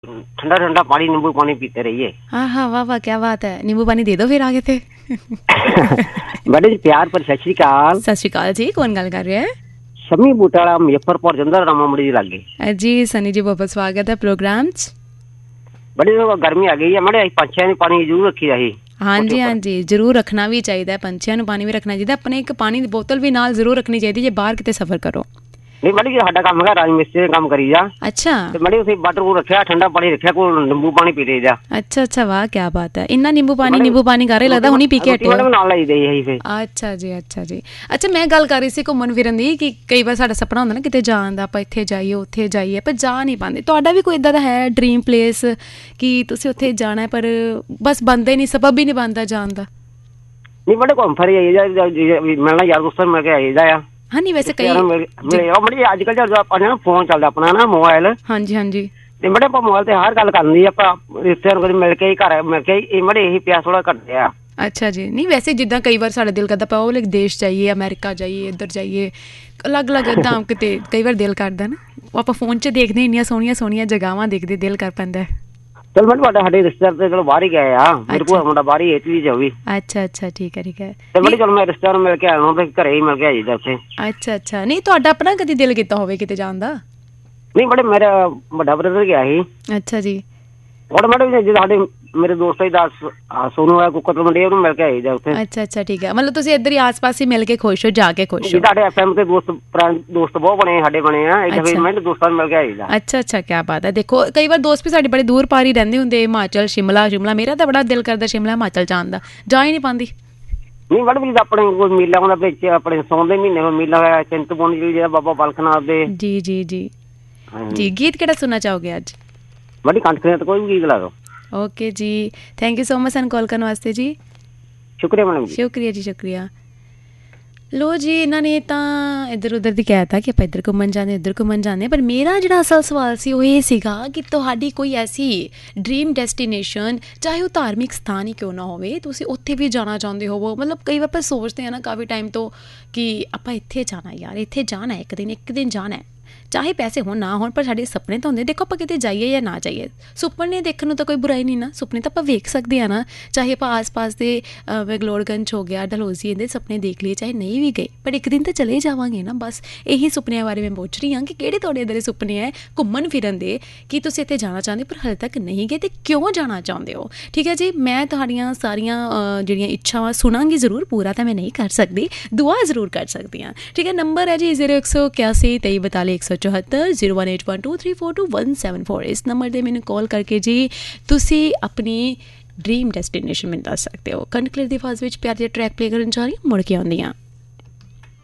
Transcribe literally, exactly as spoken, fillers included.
ठंडा ठंडा पानी नींबू पानी पीते रहिए। हाँ हाँ, वाह वाह, क्या बात है। नींबू पानी दे दो फिर आगे थे। बड़े जी प्यार पर सत श्री अकाल। सत श्री अकाल जी, कौन गल कर रहे हैं? शमी बूटाला मुजफ्फरपुर जंदर रामामड़ी जी लागे। जी सनी जी, बहुत बहुत स्वागत है प्रोग्राम च। बड़ी गर्मी आ गई है, मड़े पंछियां ने पानी जरूर रखी रही। हाँ जी हाँ जी, जरूर रखना भी चाहिए, पंछियों को पानी भी रखना चाहिए। अपने एक पानी की बोतल भी नाल जरूर रखनी चाहिए जे बाहर किते सफर करो। नहीं बड़ी साडा काम है, राज मिस्त्री काम करी जा। अच्छा, ते बड़ी उसे वाटर को रखया, ठंडा पानी रखया, को नींबू पानी पी ले जा। अच्छा अच्छा, वाह क्या बात है। इन्ना नींबू पानी नींबू पानी कर लगदा हुनी पी के हटे। अच्छा जी अच्छा जी। अच्छा, मैं गल कर रही सी घुम्मन फिरन दी कि कई बार साडा सपना हुंदा ना किते जाण दा, आपां इत्थे जाइए उत्थे जाइए, पर जा नहीं पांदे। तुहाडा भी कोई इदां दा है ड्रीम प्लेस कि तुसीं उत्थे जाना है पर बस बनदा ही नहीं, सबब ही नहीं बनदा जाण दा? नहीं बड़े घुम फिर मिलना यार दोस्तां मिल के आई जा। हाँ नहीं, वैसे कई अजकल जो अपना फोन चलदा अपना ना मोबाइल। हाँ जी हाँ जी। ते बड़े ਆਪਾਂ मोबाइल ਤੇ हर गल करनी ਆਪਾਂ ਰਿਸ਼ਤੇਦਾਰਾਂ ਕੋਲ ਮਿਲ ਕੇ ਹੀ ਘਰ ਮਿਲ ਕੇ ਇਹ ਬੜੇ ਇਹੀ ਪਿਆਸ ਥੋੜਾ ਕਰਦੇ ਆ। अच्छा जी। नहीं वैसे जिद्दां कई बार साडा दिल करदा पाओ लाइक देश जाइए, अमेरिका जाइए, इधर जाइए, अलग अलग इदां किते कई बार दिल करदा ना, ਆਪਾਂ फोन 'ਚ देखदे ਇੰਨੀਆਂ ਸੋਹਣੀਆਂ ਸੋਹਣੀਆਂ ਜਗ੍ਹਾਵਾਂ ਦੇਖਦੇ दिल कर पैंदा है। चल मैं ਤੁਹਾਡੇ ਸਾਡੇ ਰਿਸ਼ਤੇਦਾਰ ਤੇ ਚਲੋ ਬਾਹਰ ਹੀ ਗਏ ਆ, ਮੇਰੇ ਕੋਲ ਮੁੰਡਾ ਬਾਹਰ ਹੀ ਇਟਲੀ ਚ ਵੀ। अच्छा अच्छा, ठीक है ठीक है। ਤੇ ਬੜੀ ਚਲ ਮੈਂ ਰਿਸ਼ਤੇਦਾਰ ਮਿਲ ਕੇ ਆਇਆ ਹਾਂ ਤੇ ਘਰੇ ਹੀ ਮਿਲ ਕੇ ਆਈ ਜਾ ਉੱਥੇ। अच्छा अच्छा। नहीं ਤੁਹਾਡਾ ਆਪਣਾ ਕਦੀ ਦਿਲ ਕੀਤਾ ਹੋਵੇ ਕਿਤੇ ਜਾਣ ਦਾ? ਨਹੀਂ ਬੜੇ ਮੇਰਾ ਵੱਡਾ ਬ੍ਰਦਰ ਗਿਆ ਸੀ। अच्छा जी। और मैडम जो ਸਾਡੇ ਮੇਰੇ ਦੋਸਤ ਦਾ ਸੋਨੂ ਆ ਕੁੱਕਰ ਮੰਡੀ, ਉਹਨੂੰ ਮਿਲ ਕੇ ਆਈ ਜਾ ਉੱਥੇ। अच्छा अच्छा, ठीक है। मतलब ਤੁਸੀਂ ਇੱਧਰ ਹੀ ਆਸ-ਪਾਸ ਹੀ ਮਿਲ ਕੇ ਖੁਸ਼ ਹੋ, ਜਾ ਕੇ ਖੁਸ਼ ਹੋ। ਸਾਡੇ ਐਫਐਮ ਤੇ ਦੋਸਤ ਦੋਸਤ ਬਹੁਤ ਬਣੇ ਸਾਡੇ ਬਣੇ ਆ, ਇੱਕ ਵੀ ਮੈਂ ਦੋਸਤਾਂ ਨੂੰ ਮਿਲ ਕੇ ਆਈ ਜਾ। अच्छा अच्छा, क्या बात है। देखो कई बार दोस्त भी ਸਾਡੇ ਬੜੇ ਦੂਰ ਪਾਰ ਹੀ ਰਹਿੰਦੇ ਹੁੰਦੇ, ਹਿਮਾਚਲ शिमला शिमला ਮੇਰਾ ਤਾਂ ਬੜਾ ਦਿਲ ਕਰਦਾ शिमला ਹਿਮਾਚਲ ਜਾਣ ਦਾ, ਜਾ ਹੀ ਨਹੀਂ ਪਾਉਂਦੀ। ਨਹੀਂ ਮੈਡਮ ਜੀ, ਆਪਣੇ ਕੋਲ ਮੇਲਾ ਹੁੰਦਾ ਵਿੱਚ, ਆਪਣੇ ਸੌਣ ਦੇ ਮਹੀਨੇ ਵਿੱਚ ਮੇਲਾ ਹੋਇਆ ਚਿੰਤਪੁਰਨੀ ਜਿਹੜਾ ਬਾਬਾ ਬਾਲਕ ਨਾਥ ਦੇ। जी जी जी जी। गीत ਕਿਹੜਾ ਸੁਣਨਾ ਚਾਹੋਗੇ ਅੱਜ? ਬੜੀ ਕੰਠ ਤੇ ਕੋਈ ਵੀ ਗੀਤ ਲਾ ਦਿਓ। Okay ji, thank you so much sun call करने वास्ते जी। शुक्रिया मैडम जी। शुक्रिया जी शुक्रिया। लो जी, इन्होंने तो इधर उधर दी कहता कि आप इधर घूमन जाने इधर घूमन जाने, पर मेरा जो असल सवाल सी वो ये सीगा कि तुहाडी कोई ऐसी ड्रीम डेस्टिनेशन, चाहे वो धार्मिक स्थान ही क्यों ना होवे, तुसीं उत्थे भी जाना चाहते हो। मतलब कई बार आप सोचते हैं ना काफ़ी टाइम तो कि आपां इत्थे जाना यार, इत्थे जाना है, एक दिन एक दिन जाना है, चाहे पैसे हो ना हो, पर साढ़े सपने तो होंगे। देखो आप किते जाइए या ना जाइए, सुपने देखने तो कोई बुराई नहीं ना, सुपने तो आप वेख सकते हैं ना। चाहे आप आस पास के मैगलोडगंज हो गया, डलहौजी, इहदे सपने देख लिए, चाहे नहीं भी गए, पर एक दिन तो चले जावांगे ना। बस यही सुपनिया बारे में पूछ रही हाँ कि किहड़े तुहाडे इधर सुपने है घुम्मन फिरन दे कि तुसीं इत्थे जाना चाहते पर हाले तक नहीं गए, तो क्यों जाना चाहते हो? ठीक है जी, मैं तुहाड़ियां सारियां जिहड़ियां इच्छावां सुनांगी जरूर, पूरा तो मैं नहीं कर सकती, दुआ जरूर कर सकती हाँ। ठीक है, नंबर है जी जीरो एक सौ इक्यासी तेई बताली एक सौ चौहत्तर zero one eight one two three four to one seven four. इस नंबर पर मैंने कॉल करके जी तुसी अपनी ड्रीम डेस्टिनेशन में दस सकते हो। कनकलर दी आवाज़ विच प्यार दी ट्रैक प्ले करन जा रही, मुड़ के आउंदी आं।